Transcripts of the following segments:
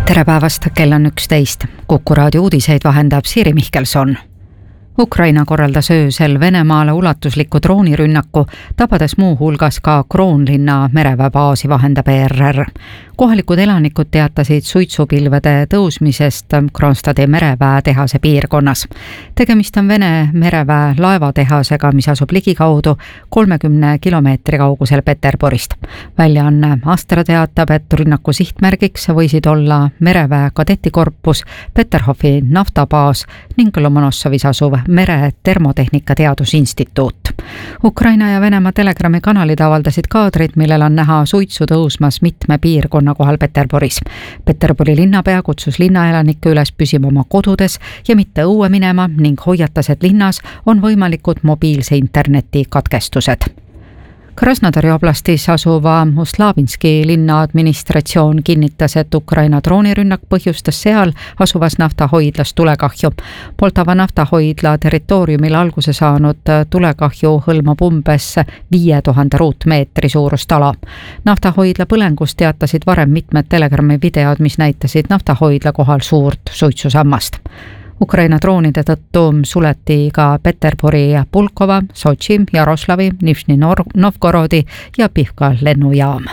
Tere päevast, kell on 11. Kuku raadio uudiseid vahendab Siiri Mihkelson. Ukraina korraldas öösel Venemaale ulatusliku droonirünnaku, tabades muu hulgas ka Kroonlinna mereväebaasi, vahendab ERR. Kohalikud elanikud teatasid suitsupilvede tõusmisest Kronstadi mereväetehase piirkonnas. Tegemist on Vene mereväe laevatehasega, mis asub ligikaudu 30 kilomeetri kaugusel Peterburist. Väljaanne Astra teatab, et rünnaku sihtmärgiks võisid olla mereväe kadetikorpus, Peterhofi naftabaas ning Lomonossovis asuv mere termotehnika teadusinstituut. Ukraina ja Venemaa Telegrami kanalid avaldasid kaadrid, millel on näha suitsu tõusmas mitme piirkonna kohal Peterburis. Peterburi linnapea kutsus linnaelanikke üles püsima oma kodudes ja mitte õue minema ning hoiatas, et linnas on võimalikud mobiilse interneti katkestused. Krasnodari oblastis asuva Uslavinski linna administratsioon kinnitas, et Ukraina droonirünnak põhjustas seal asuvas naftahoidlas tulekahju. Poltava naftahoidla territooriumil alguse saanud tulekahju hõlmab umbes 5000 ruutmeetri suurust ala. Naftahoidla põlengust teatasid varem mitmed Telegrami videod, mis näitasid naftahoidla kohal suurt suitsusammast. Ukraina droonide tõttu suleti ka Peterburi, Pulkova, Sotši, Jaroslavi, Nižni Novgorodi ja Pihka lennujaam.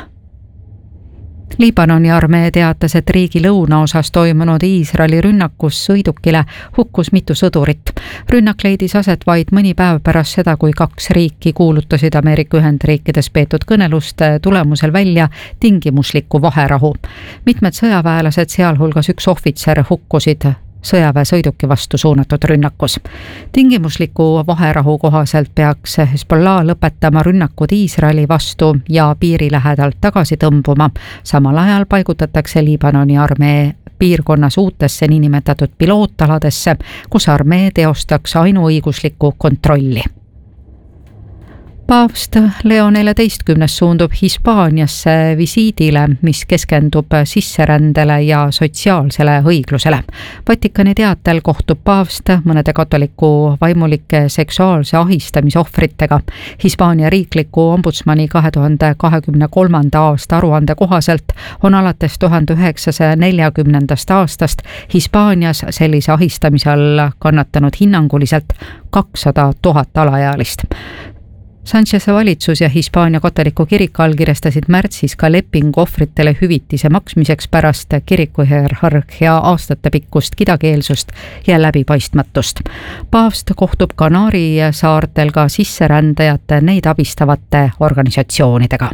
Liibanoni armee teatas, et riigi lõunaosas toimunud Iisraeli rünnakus sõidukile hukkus mitu sõdurit. Rünnak leidis aset vaid mõni päev pärast seda, kui 2 riiki kuulutasid Ameerika Ühendriikides peetud kõneluste tulemusel välja tingimusliku vaherahu. Mitmed sõjaväelased, sealhulgas 1 ohvitser, hukkusid sõjaväesõiduki vastu suunatud rünnakus. Tingimusliku vaherahu kohaselt peaks Hezbollah lõpetama rünnakud Iisraeli vastu ja piiri lähedalt tagasi tõmbuma. Samal ajal paigutatakse Liibanoni armee piirkonnas uutesse niinimetatud pilootaladesse, kus armee teostaks ainuõiguslikku kontrolli. Paavst Leo XIV suundub Hispaaniasse visiidile, mis keskendub sisserändele ja sotsiaalsele õiglusele. Vatikani teatel kohtub paavst mõnede katoliku vaimulike seksuaalse ahistamise ohvritega. Hispaania riikliku ombudsmani 2023. aasta aruande kohaselt on alates 1940. aastast Hispaanias sellise ahistamise all kannatanud hinnanguliselt 200 000 alaealist. Sanchez'e valitsus ja Hispaania katoliku kirik allkirjastasid märtsis ka lepingu ohvritele hüvitise maksmiseks pärast kirikuhierarhia aastatepikkust kidakeelsust ja läbipaistmatust. Paavst kohtub Kanaari saartel ka sisserändajate neid abistavate organisatsioonidega.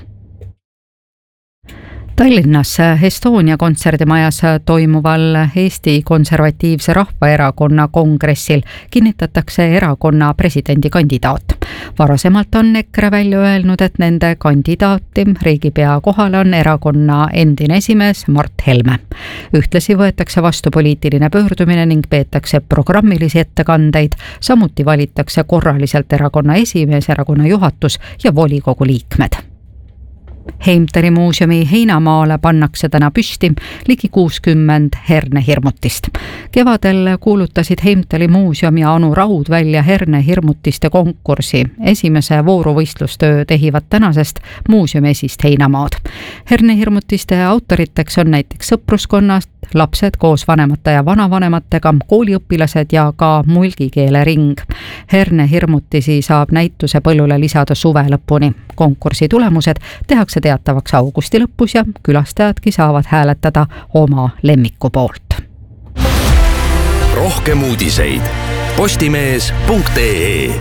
Tallinnas Estonia kontserdimajas toimuval Eesti Konservatiivse Rahvaerakonna kongressil kinnitatakse erakonna presidendikandidaat. Varasemalt on EKRE välja öelnud, et nende kandidaati riigipea kohale on erakonna endine esimees Mart Helme. Ühtlasi võetakse vastu poliitiline pöördumine ning peetakse programmilisi ettekandeid, samuti valitakse korraliselt erakonna esimees, erakonna juhatus ja volikogu liikmed. Heimtali muuseumi heinamaale pannakse täna püsti ligi 60 hernehirmutist. Kevadel kuulutasid Heimtali muuseum ja Anu Raud välja hernehirmutiste konkursi. Esimese vooruvõistlustöö tehivad tänasest muuseumi esist heinamaad. Hernehirmutiste autoriteks on näiteks sõpruskonnast lapsed koos vanemate ja vanavanematega, kooliõpilased ja ka mulgikeele ring. Hernehirmutisi saab näituse põllule lisada suve lõpuni. Konkursi tulemused tehakse teatavaks augusti lõpus ja külastajadki saavad hääletada oma lemmiku poolt. Rohkem uudiseid postimees.ee.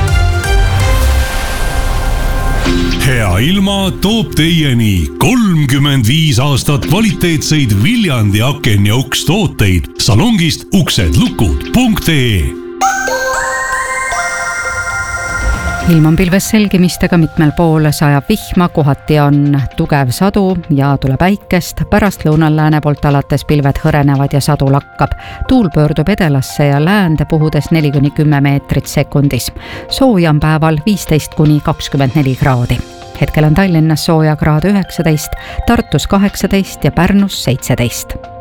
Hea ilma toob teieni 35 aastat kvaliteetseid Viljandi aken- ja ukstooteid salongist uksedlukud.ee. Ilm on pilves selgimistega, mitmel pool sajab vihma, kohati on tugev sadu ja tuleb päikest. Pärast lõunal lääne poolt alates pilved hõrenevad ja sadu lakkab. Tuul pöördub edelasse ja läände puhudes 4-10 meetrit sekundis. Sooja on päeval 15-24 kraadi. Hetkel on Tallinnas sooja kraad 19, Tartus 18 ja Pärnus 17.